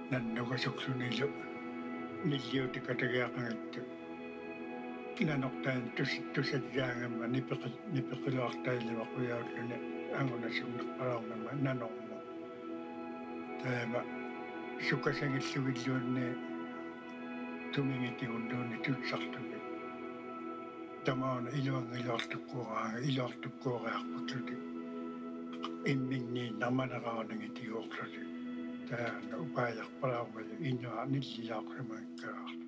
nannukasuksunillu nilliutikatagiaqangittu nanortaan tusatjaangamma nipeqiluartailima quyaalluni angunassunnaqaraornama nanormu taama sukasangillugilluunni tumingitigunnuuni tutsartuni tamaana iluartukkuoriarputluti imminni namanaqaarnangitigoorluli taana upaajarpalaarmalu innuarnillilaaqrimaakkaar